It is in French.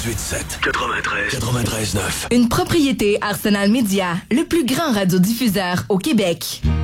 93.9. Une propriété Arsenal Média, le plus grand radiodiffuseur au Québec.